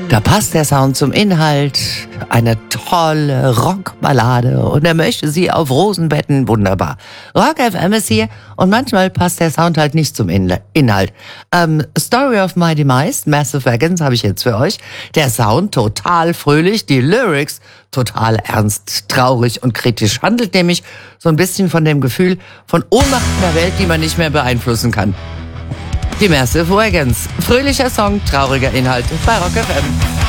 Da passt der Sound zum Inhalt, eine tolle Rockballade und er möchte sie auf Rosenbetten, wunderbar. Rock FM ist hier und manchmal passt der Sound halt nicht zum Inhalt. Story of My Demise, Massive Wagons habe ich jetzt für euch. Der Sound total fröhlich, die Lyrics total ernst, traurig und kritisch. Handelt nämlich so ein bisschen von dem Gefühl von Ohnmacht in der Welt, die man nicht mehr beeinflussen kann. Die Massive Wagons. Fröhlicher Song, trauriger Inhalt bei Rock FM.